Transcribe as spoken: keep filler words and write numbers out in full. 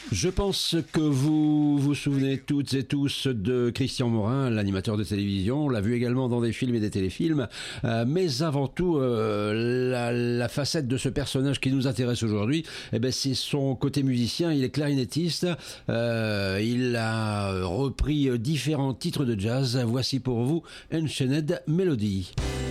Je pense que vous vous souvenez toutes et tous de Christian Morin, l'animateur de télévision. On l'a vu également dans des films et des téléfilms. Euh, mais avant tout, euh, la, la facette de ce personnage qui nous intéresse aujourd'hui, eh ben, c'est son côté musicien. Il est clarinettiste. Euh, il a repris différents titres de jazz. Voici pour vous Enchanted Melody.